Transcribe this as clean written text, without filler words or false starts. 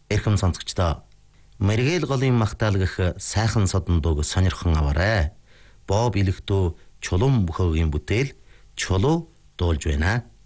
Эрхэм сонсогчдоо мэргээл голын магтаалгах сайхан содон дууг сонирхон аваарай. Боб Илэгдүү Чулуун бүхөөгийн бүтээл Чулуу дуулж байна.